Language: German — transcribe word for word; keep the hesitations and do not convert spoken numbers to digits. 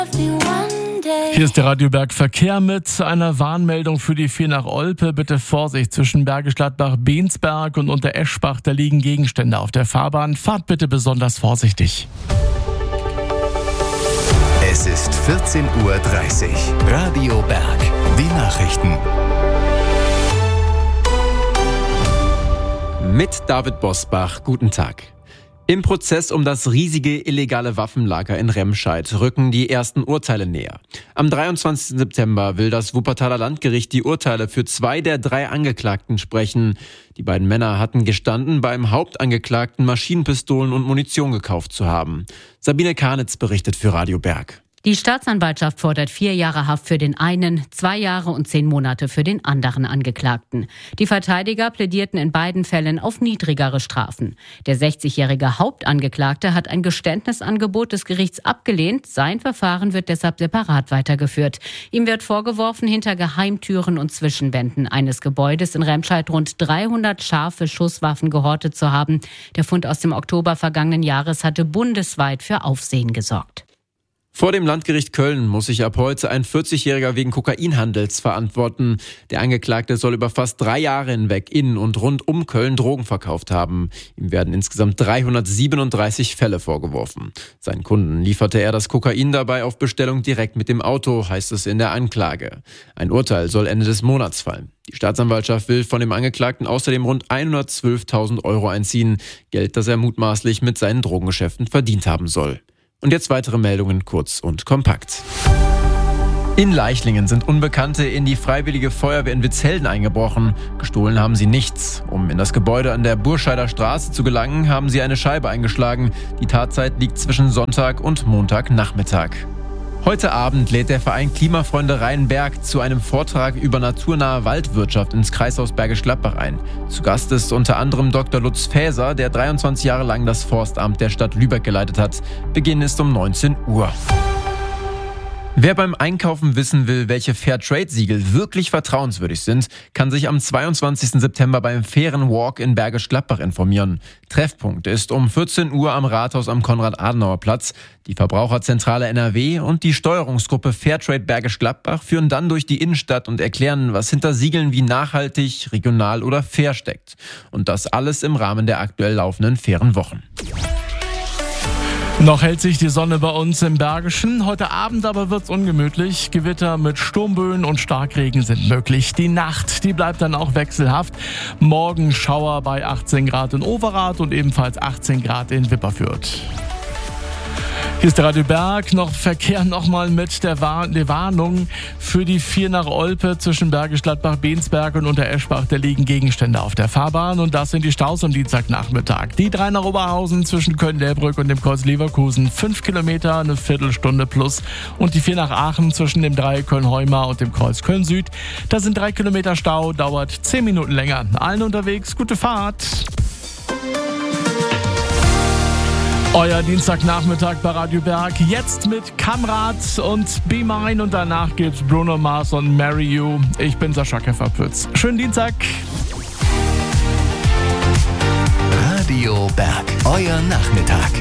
Hier ist der Radio Berg Verkehr mit einer Warnmeldung für die vier nach Olpe. Bitte Vorsicht zwischen Bergisch Gladbach, Bensberg und Untereschbach. Da liegen Gegenstände auf der Fahrbahn. Fahrt bitte besonders vorsichtig. Es ist vierzehn Uhr dreißig. Radio Berg. Die Nachrichten. Mit David Bosbach. Guten Tag. Im Prozess um das riesige illegale Waffenlager in Remscheid rücken die ersten Urteile näher. Am dreiundzwanzigsten September will das Wuppertaler Landgericht die Urteile für zwei der drei Angeklagten sprechen. Die beiden Männer hatten gestanden, beim Hauptangeklagten Maschinenpistolen und Munition gekauft zu haben. Sabine Karnitz berichtet für Radio Berg. Die Staatsanwaltschaft fordert vier Jahre Haft für den einen, zwei Jahre und zehn Monate für den anderen Angeklagten. Die Verteidiger plädierten in beiden Fällen auf niedrigere Strafen. Der sechzigjährige Hauptangeklagte hat ein Geständnisangebot des Gerichts abgelehnt. Sein Verfahren wird deshalb separat weitergeführt. Ihm wird vorgeworfen, hinter Geheimtüren und Zwischenwänden eines Gebäudes in Remscheid rund dreihundert scharfe Schusswaffen gehortet zu haben. Der Fund aus dem Oktober vergangenen Jahres hatte bundesweit für Aufsehen gesorgt. Vor dem Landgericht Köln muss sich ab heute ein vierzigjähriger wegen Kokainhandels verantworten. Der Angeklagte soll über fast drei Jahre hinweg in und rund um Köln Drogen verkauft haben. Ihm werden insgesamt dreihundertsiebenunddreißig Fälle vorgeworfen. Seinen Kunden lieferte er das Kokain dabei auf Bestellung direkt mit dem Auto, heißt es in der Anklage. Ein Urteil soll Ende des Monats fallen. Die Staatsanwaltschaft will von dem Angeklagten außerdem rund hundertzwölftausend Euro einziehen. Geld, das er mutmaßlich mit seinen Drogengeschäften verdient haben soll. Und jetzt weitere Meldungen kurz und kompakt. In Leichlingen sind Unbekannte in die Freiwillige Feuerwehr in Witzhelden eingebrochen. Gestohlen haben sie nichts. Um in das Gebäude an der Burscheider Straße zu gelangen, haben sie eine Scheibe eingeschlagen. Die Tatzeit liegt zwischen Sonntag und Montagnachmittag. Heute Abend lädt der Verein Klimafreunde Rheinberg zu einem Vortrag über naturnahe Waldwirtschaft ins Kreishaus Bergisch Gladbach ein. Zu Gast ist unter anderem Doktor Lutz Faeser, der dreiundzwanzig Jahre lang das Forstamt der Stadt Lübeck geleitet hat. Beginn ist um neunzehn Uhr. Wer beim Einkaufen wissen will, welche Fairtrade-Siegel wirklich vertrauenswürdig sind, kann sich am zweiundzwanzigsten September beim Fairen Walk in Bergisch Gladbach informieren. Treffpunkt ist um vierzehn Uhr am Rathaus am Konrad-Adenauer-Platz. Die Verbraucherzentrale N R W und die Steuerungsgruppe Fairtrade Bergisch Gladbach führen dann durch die Innenstadt und erklären, was hinter Siegeln wie nachhaltig, regional oder fair steckt. Und das alles im Rahmen der aktuell laufenden Fairen Wochen. Noch hält sich die Sonne bei uns im Bergischen. Heute Abend aber wird's ungemütlich. Gewitter mit Sturmböen und Starkregen sind möglich. Die Nacht, die bleibt dann auch wechselhaft. Morgen Schauer bei achtzehn Grad in Overath und ebenfalls achtzehn Grad in Wipperfürth. Hier ist der Radio Berg, noch Verkehr nochmal mit der, War- der Warnung für die vier nach Olpe zwischen Bergisch Gladbach, Bensberg und Untereschbach. Da liegen Gegenstände auf der Fahrbahn und das sind die Staus am Dienstagnachmittag. Die drei nach Oberhausen zwischen Köln-Delbrück und dem Kreuz Leverkusen, fünf Kilometer, eine Viertelstunde plus. Und die vier nach Aachen zwischen dem Dreieck Köln-Heumar und dem Kreuz Köln-Süd. Da sind drei Kilometer Stau, dauert zehn Minuten länger. Allen unterwegs, gute Fahrt. Euer Dienstagnachmittag bei Radio Berg, jetzt mit Kamrat und Be Mine und danach gibt's Bruno Mars und Marry You. Ich bin Sascha Kefferpütz. Schönen Dienstag. Radio Berg, euer Nachmittag.